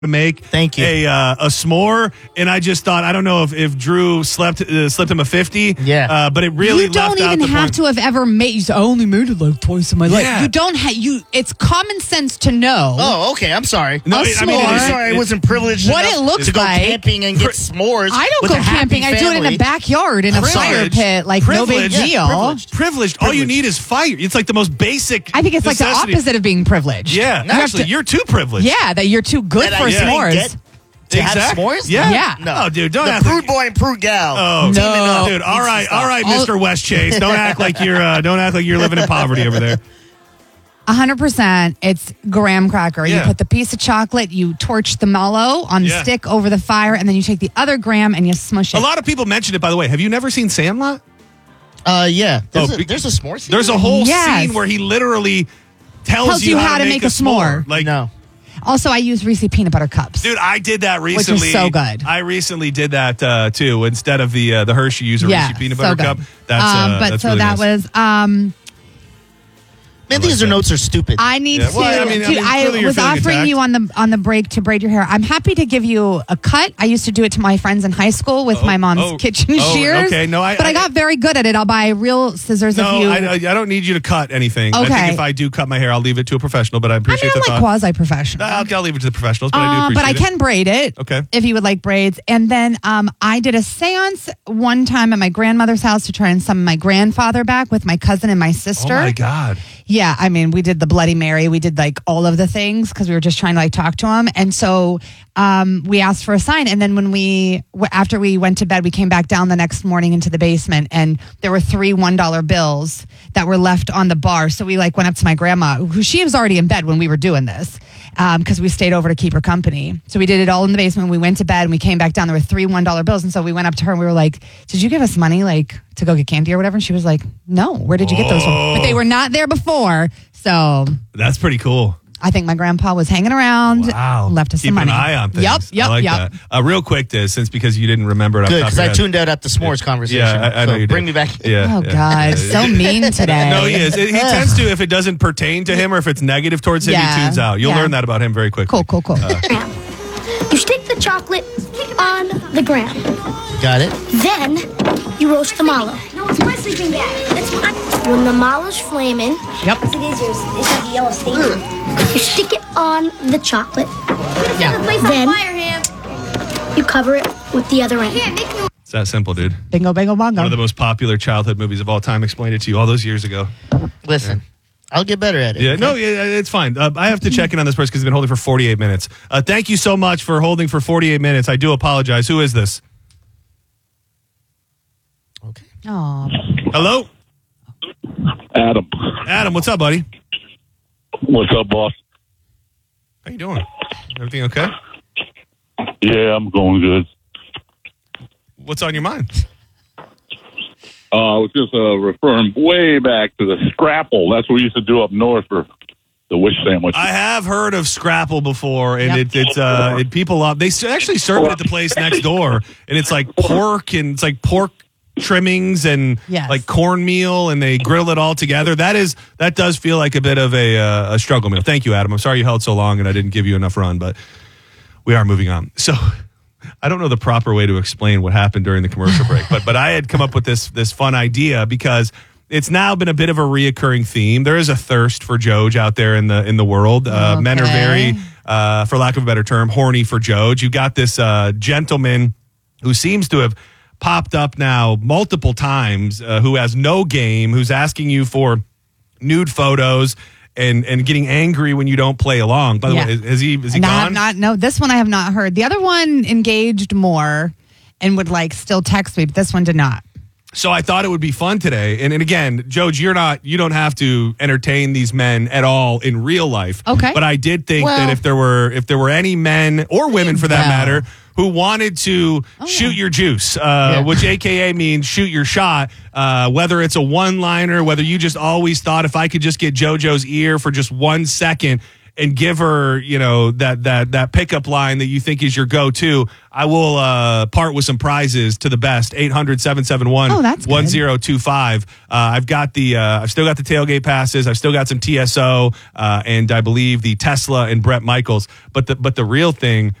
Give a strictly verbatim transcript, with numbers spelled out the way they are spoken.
to make Thank you. a uh, a s'more, and I just thought I don't know if, if Drew slept uh, slipped him a fifty, yeah, uh, but it really you don't left out even the have point. to have ever made. You say, I only made it like twice in my life. Yeah. You don't have you. It's common sense to know. Oh, okay. I'm sorry. No, A it- I mean, it s'more. is- I'm sorry, I it- wasn't privileged What enough it looks to go like- camping and get s'mores. I don't with go a happy camping. I do it in a family. backyard in a fire Privilege. pit. Like no big Privilege. deal. Yeah, privileged. Privileged. All you need is fire. It's like the most basic. I think it's like necessity. the opposite of being privileged. Yeah, You have actually, to- you're too privileged. Yeah, that you're too good That for I didn't s'mores. get to have Exactly. s'mores? Yeah. Yeah. No, Oh, dude, don't the act prude like- boy and prude gal. Oh, No. teaming up. dude. All Needs to right, stop. all right, All- Mister West Chase. Don't act like you're. Uh, don't act like you're living in poverty over there. A hundred percent. It's graham cracker. Yeah. You put the piece of chocolate, you torch the mallow on the Yeah. stick over the fire, and then you take the other graham and you smush it. A lot of people mentioned it. By the way, have you never seen Sandlot? Uh, yeah. There's, Oh, a, be- there's a s'more scene? There's a whole Yes. scene where he literally tells, Tells you how to make a s'more. Like, No. Also, I use Reese peanut butter cups. dude, I did that is recently. so good. I recently did that uh, too. Instead of the uh, the Hershey, use a Yeah, Reese peanut so butter good. cup. That's um, uh, but that's so really that nice. was. Um, Man, like these that. are notes are stupid. I need Yeah. to. Well, I mean- I dude, mean, I clearly you're was feeling offering attacked. you on the on the break to braid your hair. I'm happy to give you a cut. I used to do it to my friends in high school with Oh, my mom's oh, kitchen oh, shears. okay. No, I- but I, I- got very good at it. I'll buy real scissors No, if you. I, I don't need you to cut anything. I Okay. think if I do cut my hair, I'll leave it to a professional. But I I appreciate mean, I'm the like thought. quasi professional. I'll, I'll leave it to the professionals, but I do Um, appreciate but I it. can braid it. Okay. If you would like braids. And then um, I did a seance one time at my grandmother's house to try and summon my grandfather back with my cousin and my Oh sister. my God. Yeah, I mean, we did the Bloody Mary. We did like all of the things because we were just trying to like talk to him. And so um, we asked for a sign. And then when we, w- after we went to bed, we came back down the next morning into the basement and there were three one dollar bills that were left on the bar. So we like went up to my grandma, who she was already in bed when we were doing this because we stayed over to keep her company. So we did it all in the basement. We went to bed and we came back down. There were three one dollar bills. And so we went up to her and we were like, did you give us money like to go get candy or whatever? And she was like, no, where did you get those from? But they were not there before. So That's pretty cool. I think my grandpa was hanging around. Wow. Left us Keep some money. an eye on things. Yep, yep, I like yep. that. Uh, real quick, Diz, since because you didn't remember it off Good, the top because of I your head. tuned out at the s'mores conversation. Yeah, I, I know so you did. bring me back. Yeah. Oh, yeah. God. So mean today. No, he is. He tends to, if it doesn't pertain to him or if it's negative towards him, Yeah. he tunes out. You'll Yeah. learn that about him very quickly. Cool, cool, cool. You stick the chocolate on the ground. Got it? Then you roast the mallow. No, it's my sleeping bag. That's mine. When the mallow's flaming, Yep. It is yours. It's like a yellow stain. you stick it on the chocolate. Yeah. The place Then- on fire, Ham. You cover it with the other end. Yeah, make me. It's that simple, dude. Bingo, bingo, bongo. One of the most popular childhood movies of all time. Explained it to you all those years ago. Listen, I'll get better at it. Yeah, no, yeah, it's fine. Uh, I have to check in on this person because he's been holding for forty-eight minutes. Uh, thank you so much for holding for forty-eight minutes. I do apologize. Who is this? Okay. Aw. Hello? Adam, Adam, what's up, buddy? what's up, boss? How you doing? Everything okay? Yeah, I'm going good. What's on your mind? Uh, I was just uh, referring way back to the Scrapple. That's what we used to do up north for the wish sandwich. I have heard of Scrapple before, and Yep. it, it's uh, it, people love. They s- actually serve it at the place next door, and it's like pork and it's like pork trimmings and Yes. like cornmeal, and they grill it all together. That is that does feel like a bit of a uh, a struggle meal. Thank you, Adam. I'm sorry you held so long, and I didn't give you enough run, but we are moving on. So. I don't know the proper way to explain what happened during the commercial break, but but I had come up with this this fun idea because it's now been a bit of a reoccurring theme. There is a thirst for Joj out there in the in the world. Uh, Men are Okay. very, uh, for lack of a better term, horny for Joj. You got this uh, gentleman who seems to have popped up now multiple times, uh, who has no game, who's asking you for nude photos. And and getting angry when you don't play along. By the Yeah. way, is, is he is he No, gone? I've not. No, this one I have not heard. The other one engaged more and would like still text me, but this one did not. So I thought it would be fun today. And, and again, Joj, you're not, you don't have to entertain these men at all in real life. Okay. But I did think Well- that if there were, if there were any men or women for that Well. matter who wanted to Oh, shoot yeah. your juice, uh, Yeah. which A K A means shoot your shot, uh, whether it's a one liner, whether you just always thought if I could just get JoJo's ear for just one second, and give her, you know, that that that pickup line that you think is your go-to, I will uh, part with some prizes to the best. eight hundred, seven seven one, Oh, that's good. one zero two five. Uh, I've got the uh, I've still got the tailgate passes. I've still got some T S O uh, and I believe the Tesla and Brett Michaels. But the but the real thing